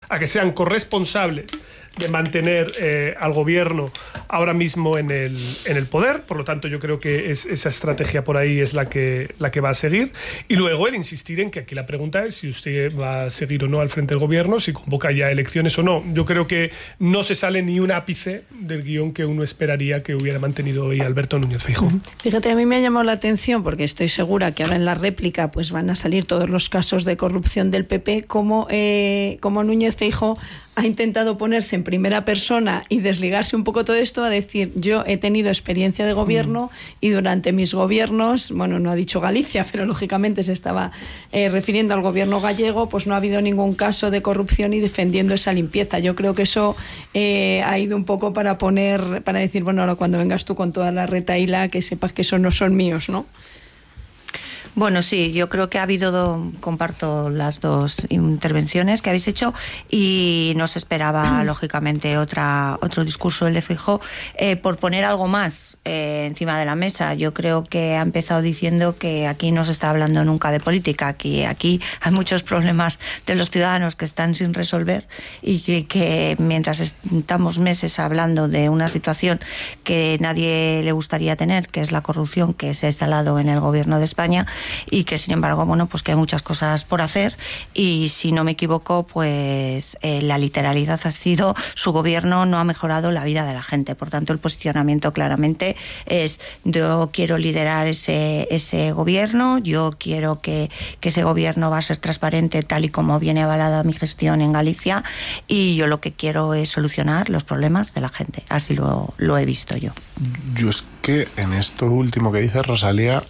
a que sean corresponsables de mantener al gobierno ahora mismo en el poder. Por lo tanto, yo creo que esa estrategia por ahí es la que va a seguir. Y luego el insistir en que aquí la pregunta es si usted va a seguir o no al frente del gobierno, si convoca ya elecciones o no. Yo creo que no se sale ni un ápice del guión que uno esperaría que hubiera mantenido hoy Alberto Núñez Feijóo. Fíjate, a mí me ha llamado la atención, porque estoy segura que ahora en la réplica pues van a salir todos los casos de corrupción del PP, como Núñez Feijóo ha intentado ponerse en primera persona y desligarse un poco todo esto, a decir, yo he tenido experiencia de gobierno y durante mis gobiernos, bueno, no ha dicho Galicia, pero lógicamente se estaba refiriendo al gobierno gallego, pues no ha habido ningún caso de corrupción y defendiendo esa limpieza. Yo creo que eso ha ido un poco para decir, bueno, ahora cuando vengas tú con toda la retahíla, que sepas que esos no son míos, ¿no? Bueno, sí, yo creo que comparto las dos intervenciones que habéis hecho y no se esperaba, lógicamente, otro discurso, el de Feijóo. Por poner algo más encima de la mesa, yo creo que ha empezado diciendo que aquí no se está hablando nunca de política, que aquí hay muchos problemas de los ciudadanos que están sin resolver y que mientras estamos meses hablando de una situación que nadie le gustaría tener, que es la corrupción que se ha instalado en el gobierno de España, y que sin embargo, bueno, pues que hay muchas cosas por hacer y si no me equivoco, pues la literalidad ha sido: su gobierno no ha mejorado la vida de la gente. Por tanto, el posicionamiento claramente es: yo quiero liderar ese gobierno, yo quiero que ese gobierno va a ser transparente tal y como viene avalada mi gestión en Galicia, y yo lo que quiero es solucionar los problemas de la gente. Así lo he visto yo. Yo es que en esto último que dice Rosalía,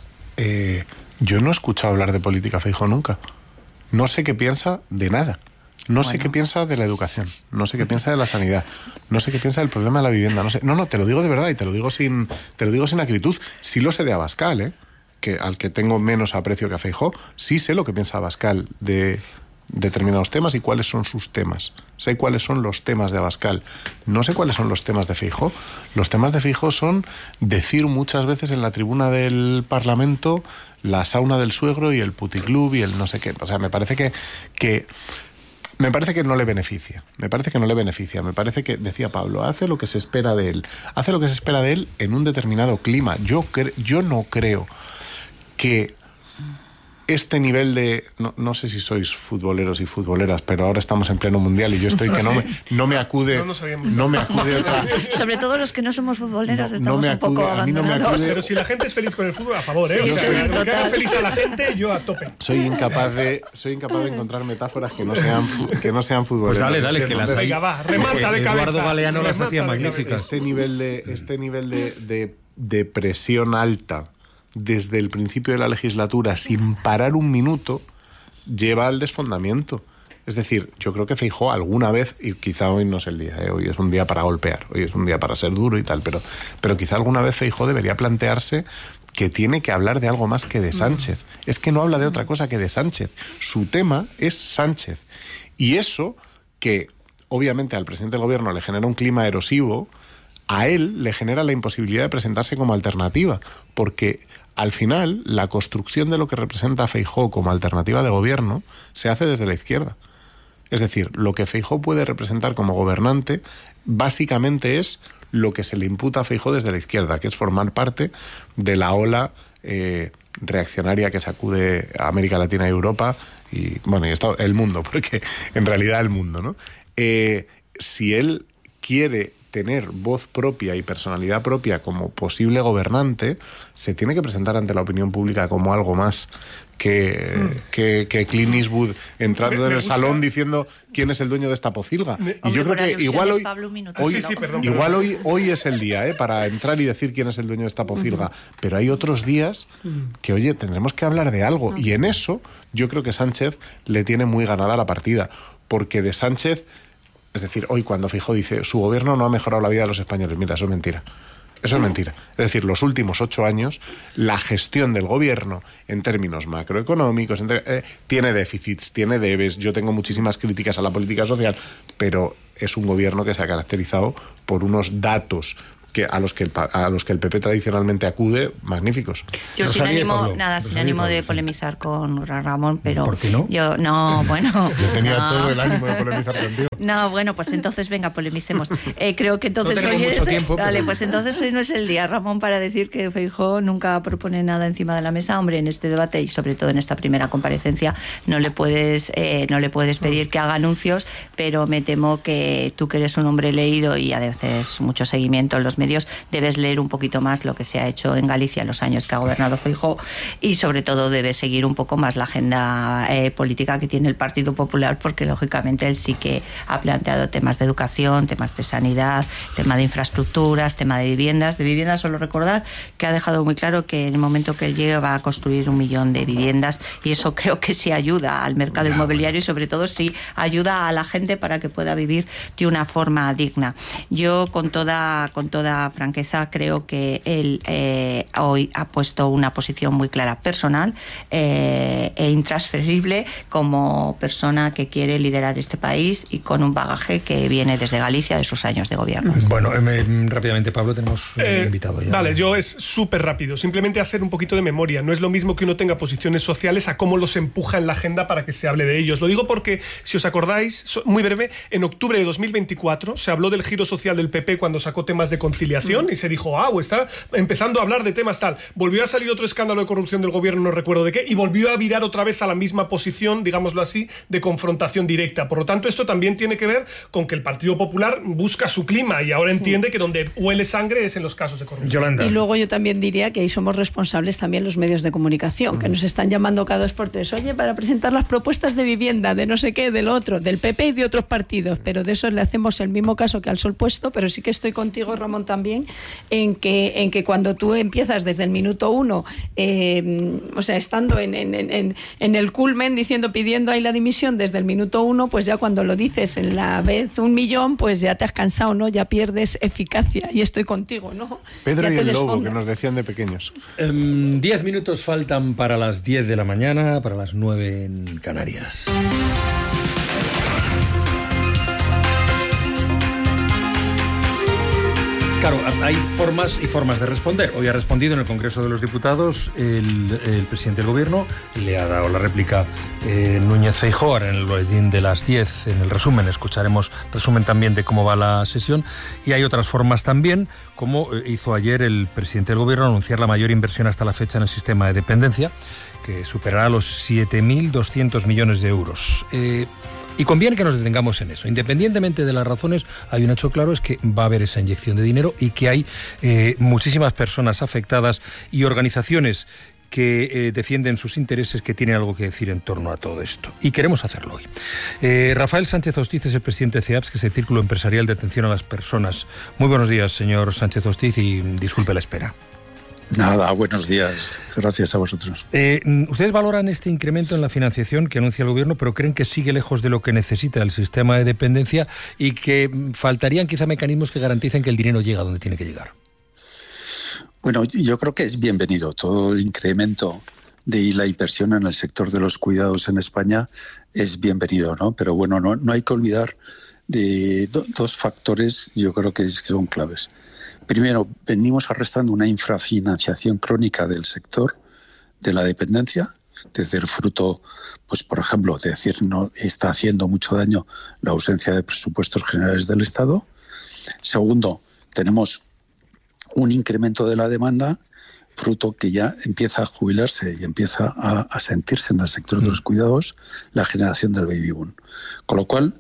yo no he escuchado hablar de política Feijóo nunca. No sé qué piensa de nada. No sé qué piensa de la educación. No sé qué piensa de la sanidad. No sé qué piensa del problema de la vivienda. No sé. No, te lo digo de verdad y te lo digo sin acritud. Sí lo sé de Abascal, al que tengo menos aprecio que a Feijóo. Sí sé lo que piensa Abascal de determinados temas y cuáles son sus temas. Sé cuáles son los temas de Abascal. No sé cuáles son los temas de Feijóo. Los temas de Feijóo son decir muchas veces en la tribuna del Parlamento la sauna del suegro y el puticlub y el no sé qué. O sea, me parece que no le beneficia. Me parece que, decía Pablo, hace lo que se espera de él. Hace lo que se espera de él en un determinado clima. Yo no creo que este nivel de... No sé si sois futboleros y futboleras, pero ahora estamos en pleno mundial y yo estoy que no me acude otra... Sobre todo los que no somos futboleros estamos un poco abandonados. Pero si la gente es feliz con el fútbol, a favor, ¿eh? Sí, lo que haga feliz a la gente, yo a tope. Soy incapaz de encontrar metáforas que no sean futboleras. Pues dale, que las... Venga, va, remata de cabeza. Eduardo Galeano las hacía magníficas. Este nivel de presión alta desde el principio de la legislatura, sin parar un minuto, lleva al desfondamiento. Es decir, yo creo que Feijóo alguna vez, y quizá hoy no es el día, hoy es un día para golpear, hoy es un día para ser duro y tal, pero quizá alguna vez Feijóo debería plantearse que tiene que hablar de algo más que de Sánchez. Es que no habla de otra cosa que de Sánchez. Su tema es Sánchez. Y eso, que obviamente al presidente del gobierno le genera un clima erosivo, a él le genera la imposibilidad de presentarse como alternativa, porque al final la construcción de lo que representa Feijóo como alternativa de gobierno se hace desde la izquierda. Es decir, lo que Feijóo puede representar como gobernante básicamente es lo que se le imputa a Feijóo desde la izquierda, que es formar parte de la ola reaccionaria que sacude a América Latina y Europa y el mundo, porque en realidad el mundo, ¿no? Si él quiere tener voz propia y personalidad propia como posible gobernante, se tiene que presentar ante la opinión pública como algo más que Clint Eastwood entrando en el salón diciendo quién es el dueño de esta pocilga. Y yo creo que igual hoy es el día para entrar y decir quién es el dueño de esta pocilga, pero hay otros días que, oye, tendremos que hablar de algo, y en eso yo creo que Sánchez le tiene muy ganada la partida, porque de Sánchez... Es decir, hoy cuando Feijóo dice su gobierno no ha mejorado la vida de los españoles, mira, eso es mentira. Eso es mentira. Es decir, los últimos 8 años, la gestión del gobierno en términos macroeconómicos tiene déficits, tiene debes. Yo tengo muchísimas críticas a la política social, pero es un gobierno que se ha caracterizado por unos datos a los que el PP tradicionalmente acude, magníficos. Yo sin ánimo de polemizar con Ramón, pero... ¿Por qué no? Yo tenía todo el ánimo de polemizar contigo. No, bueno, pues entonces venga, polemicemos. Creo que entonces no tenemos mucho tiempo. Vale, pues entonces hoy no es el día, Ramón, para decir que Feijóo nunca propone nada encima de la mesa. Hombre, en este debate y sobre todo en esta primera comparecencia no le puedes pedir que haga anuncios, pero me temo que tú, que eres un hombre leído y haces mucho seguimiento en los medios, debes leer un poquito más lo que se ha hecho en Galicia en los años que ha gobernado Feijóo, y sobre todo debes seguir un poco más la agenda política que tiene el Partido Popular, porque lógicamente él sí que ha planteado temas de educación, temas de sanidad, tema de infraestructuras, tema de viviendas. De viviendas, solo recordar que ha dejado muy claro que en el momento que él llegue va a construir 1 millón de viviendas, y eso creo que sí ayuda al mercado inmobiliario y sobre todo sí ayuda a la gente para que pueda vivir de una forma digna. Yo con toda franqueza creo que él hoy ha puesto una posición muy clara personal e intransferible como persona que quiere liderar este país y con un bagaje que viene desde Galicia de sus años de gobierno. Bueno, rápidamente, Pablo, tenemos invitado ya. Vale, yo es súper rápido. Simplemente hacer un poquito de memoria. No es lo mismo que uno tenga posiciones sociales a cómo los empuja en la agenda para que se hable de ellos. Lo digo porque, si os acordáis, muy breve, en octubre de 2024 se habló del giro social del PP cuando sacó temas de conciliación y se dijo, está empezando a hablar de temas tal. Volvió a salir otro escándalo de corrupción del gobierno, no recuerdo de qué, y volvió a virar otra vez a la misma posición, digámoslo así, de confrontación directa. Por lo tanto, esto también tiene que ver con que el Partido Popular busca su clima y ahora entiende que donde huele sangre es en los casos de corrupción. Yolanda. Y luego yo también diría que ahí somos responsables también los medios de comunicación, que nos están llamando cada 2 por 3. Oye, para presentar las propuestas de vivienda, de no sé qué, del otro, del PP y de otros partidos, pero de eso le hacemos el mismo caso que al sol puesto. Pero sí que estoy contigo, Ramón, también en que cuando tú empiezas desde el minuto 1, estando en el culmen, pidiendo ahí la dimisión desde el minuto 1, pues ya cuando lo dices en la vez 1 millón, pues ya te has cansado, ¿no? Ya pierdes eficacia, y estoy contigo, ¿no? Pedro y el lobo, que nos decían de pequeños. 10 minutos faltan para las 10 de la mañana, para las 9 en Canarias. Claro, hay formas y formas de responder. Hoy ha respondido en el Congreso de los Diputados el presidente del Gobierno, le ha dado la réplica Núñez Feijóo. Ahora en el boletín de las 10, en el resumen, escucharemos resumen también de cómo va la sesión. Y hay otras formas también, como hizo ayer el presidente del Gobierno, anunciar la mayor inversión hasta la fecha en el sistema de dependencia, que superará los 7.200 millones de euros. Y conviene que nos detengamos en eso. Independientemente de las razones, hay un hecho claro, es que va a haber esa inyección de dinero y que hay muchísimas personas afectadas y organizaciones que defienden sus intereses, que tienen algo que decir en torno a todo esto. Y queremos hacerlo hoy. Rafael Sánchez Hostiz es el presidente de CEAPS, que es el Círculo Empresarial de Atención a las Personas. Muy buenos días, señor Sánchez Hostiz, y disculpe la espera. Nada, buenos días. Gracias a vosotros. Ustedes valoran este incremento en la financiación que anuncia el Gobierno, pero creen que sigue lejos de lo que necesita el sistema de dependencia y que faltarían quizá mecanismos que garanticen que el dinero llega donde tiene que llegar. Bueno, yo creo que es bienvenido todo el incremento de la inversión en el sector de los cuidados en España, es bienvenido, ¿no? Pero bueno, no hay que olvidar de 2 factores, yo creo que son claves. Primero, venimos arrastrando una infrafinanciación crónica del sector de la dependencia, desde el fruto, pues por ejemplo, de decir, no está haciendo mucho daño la ausencia de presupuestos generales del Estado. Segundo, tenemos un incremento de la demanda, fruto que ya empieza a jubilarse y empieza a sentirse en el sector de los cuidados la generación del baby boom. Con lo cual,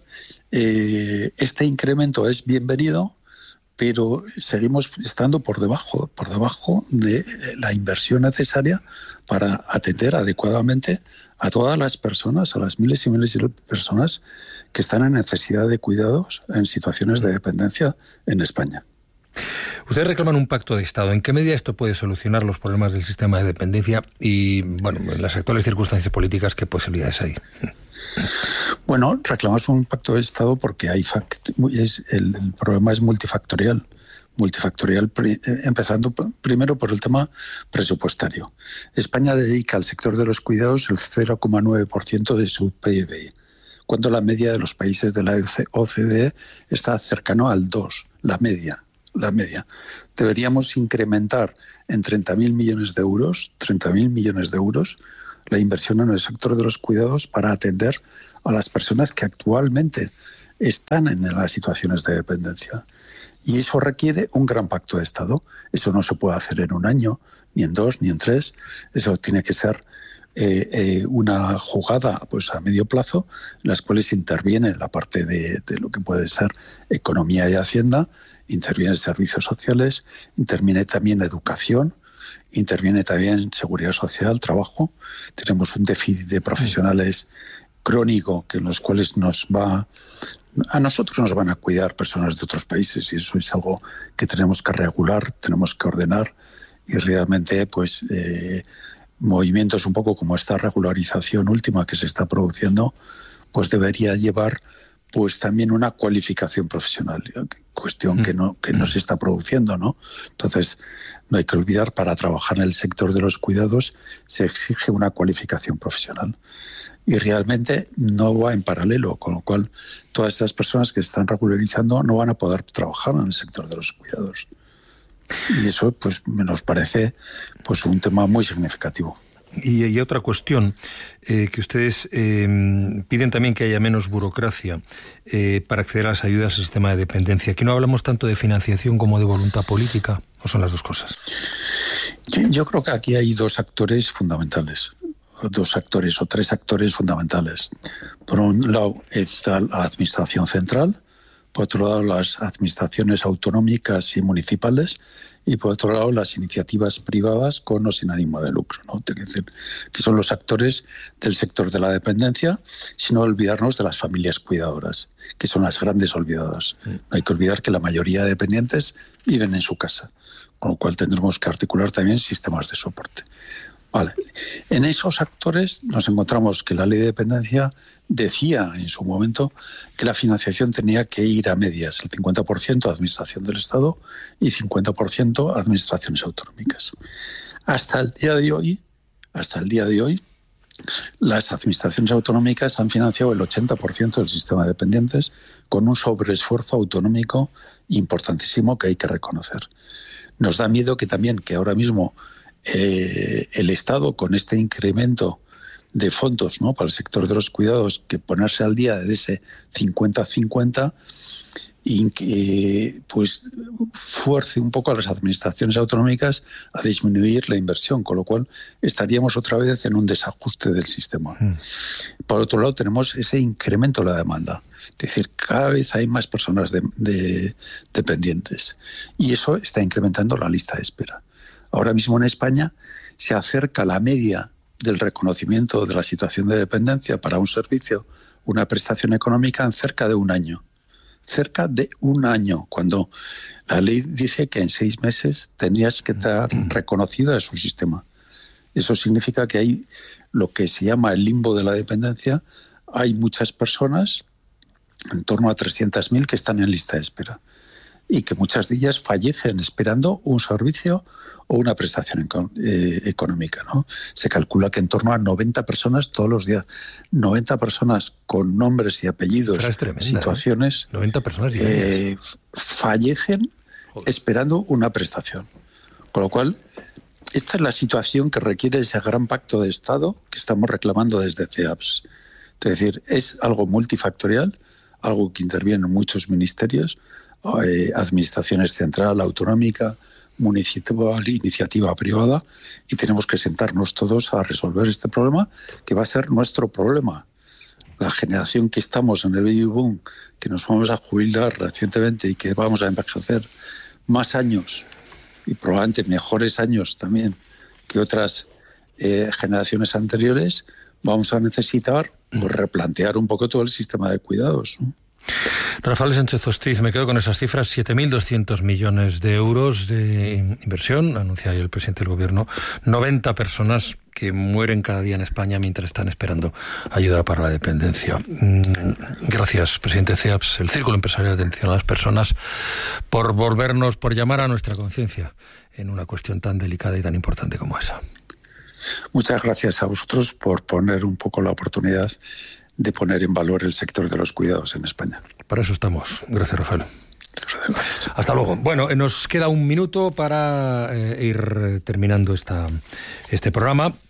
este incremento es bienvenido, pero seguimos estando por debajo de la inversión necesaria para atender adecuadamente a todas las personas, a las miles y miles de personas que están en necesidad de cuidados en situaciones de dependencia en España. Ustedes reclaman un pacto de Estado. ¿En qué medida esto puede solucionar los problemas del sistema de dependencia? Y, bueno, en las actuales circunstancias políticas, ¿qué posibilidades hay? Bueno, reclamamos un pacto de Estado porque el problema es multifactorial, empezando primero por el tema presupuestario. España dedica al sector de los cuidados el 0,9% de su PIB, cuando la media de los países de la OCDE está cercano al 2%, la media. Deberíamos incrementar en 30.000 millones de euros la inversión en el sector de los cuidados para atender a las personas que actualmente están en las situaciones de dependencia. Y eso requiere un gran pacto de Estado. Eso no se puede hacer en un año, ni en 2, ni en 3. Eso tiene que ser una jugada pues a medio plazo, en las cuales interviene la parte de lo que puede ser economía y hacienda, interviene servicios sociales, interviene también educación, interviene también seguridad social, trabajo. Tenemos un déficit de profesionales crónico en los cuales a nosotros nos van a cuidar personas de otros países, y eso es algo que tenemos que regular, tenemos que ordenar, y realmente pues movimientos un poco como esta regularización última que se está produciendo pues debería llevar pues también una cualificación profesional, cuestión que no se está produciendo, ¿no? Entonces, no hay que olvidar, para trabajar en el sector de los cuidados se exige una cualificación profesional. Y realmente no va en paralelo, con lo cual todas esas personas que se están regularizando no van a poder trabajar en el sector de los cuidados. Y eso pues nos parece pues un tema muy significativo. Y otra cuestión, que ustedes piden también que haya menos burocracia para acceder a las ayudas al sistema de dependencia. Aquí no hablamos tanto de financiación como de voluntad política, ¿o son las dos cosas? Yo creo que aquí hay dos actores fundamentales. O tres actores fundamentales. Por un lado está la administración central, por otro lado las administraciones autonómicas y municipales, y por otro lado las iniciativas privadas con o sin ánimo de lucro, ¿no? Tiene que decir que son los actores del sector de la dependencia, sin olvidarnos de las familias cuidadoras, que son las grandes olvidadas. No hay que olvidar que la mayoría de dependientes viven en su casa, con lo cual tendremos que articular también sistemas de soporte. Vale. En esos actores nos encontramos que la ley de dependencia decía en su momento que la financiación tenía que ir a medias, el 50% a administración del Estado y 50% a administraciones autonómicas. Hasta el día de hoy, las administraciones autonómicas han financiado el 80% del sistema de dependientes, con un sobreesfuerzo autonómico importantísimo que hay que reconocer. Nos da miedo que ahora mismo el Estado, con este incremento de fondos, ¿no?, para el sector de los cuidados, que ponerse al día de ese 50-50 y que pues fuerce un poco a las administraciones autonómicas a disminuir la inversión, con lo cual estaríamos otra vez en un desajuste del sistema. Por otro lado, tenemos ese incremento de la demanda, es decir, cada vez hay más personas dependientes, y eso está incrementando la lista de espera. Ahora mismo en España se acerca la media del reconocimiento de la situación de dependencia para un servicio, una prestación económica, en cerca de un año. Cerca de un año, cuando la ley dice que en 6 meses tendrías que estar reconocido a su sistema. Eso significa que hay lo que se llama el limbo de la dependencia. Hay muchas personas, en torno a 300.000, que están en lista de espera, y que muchas de ellas fallecen esperando un servicio o una prestación económica, ¿no? Se calcula que en torno a 90 personas todos los días, 90 personas con nombres y apellidos, situaciones, 90 personas fallecen esperando una prestación. Con lo cual, esta es la situación que requiere ese gran pacto de Estado que estamos reclamando desde CEAPS. Es decir, es algo multifactorial, algo que interviene en muchos ministerios, administraciones central, autonómica, municipal, iniciativa privada, y tenemos que sentarnos todos a resolver este problema, que va a ser nuestro problema. La generación que estamos en el baby boom, que nos vamos a jubilar recientemente y que vamos a envejecer más años y probablemente mejores años también que otras generaciones anteriores, vamos a necesitar pues replantear un poco todo el sistema de cuidados, ¿no? Rafael Sánchez Ostriz, me quedo con esas cifras: 7.200 millones de euros de inversión, anuncia hoy el presidente del gobierno, 90 personas que mueren cada día en España mientras están esperando ayuda para la dependencia. Gracias, presidente CEAPS, el Círculo Empresarial de Atención a las Personas, por llamar a nuestra conciencia en una cuestión tan delicada y tan importante como esa. Muchas gracias a vosotros por poner un poco la oportunidad de poner en valor el sector de los cuidados en España. Para eso estamos. Gracias, Rafael. Gracias. Hasta luego. Bueno, nos queda un minuto para ir terminando este programa.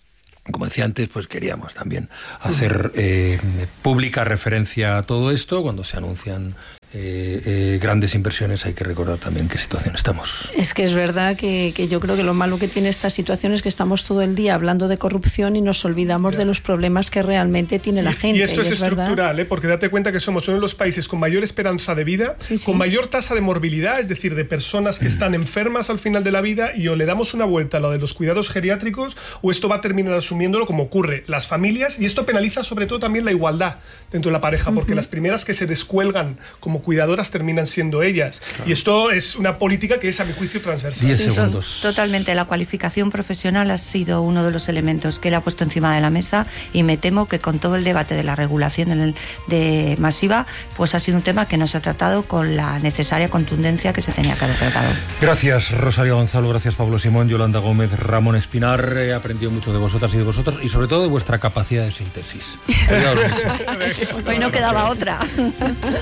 Como decía antes, pues queríamos también hacer pública referencia a todo esto. Cuando se anuncian grandes inversiones, hay que recordar también qué situación estamos. Es que es verdad que yo creo que lo malo que tiene esta situación es que estamos todo el día hablando de corrupción y nos olvidamos de los problemas que realmente tiene la gente. Y esto es estructural, porque date cuenta que somos uno de los países con mayor esperanza de vida, con mayor tasa de morbilidad, es decir, de personas que están enfermas al final de la vida, y o le damos una vuelta a lo de los cuidados geriátricos o esto va a terminar asumiéndolo como ocurre las familias, y esto penaliza sobre todo también la igualdad dentro de la pareja, porque las primeras que se descuelgan como cuidadoras terminan siendo ellas. Claro. Y esto es una política que es, a mi juicio, transversal. 10 segundos. Totalmente. La cualificación profesional ha sido uno de los elementos que él ha puesto encima de la mesa, y me temo que con todo el debate de la regulación de masiva, pues ha sido un tema que no se ha tratado con la necesaria contundencia que se tenía que haber tratado. Gracias, Rosario Gonzalo, gracias, Pablo Simón, Yolanda Gómez, Ramón Espinar. He aprendido mucho de vosotras y de vosotros, y sobre todo de vuestra capacidad de síntesis. Hoy no quedaba otra.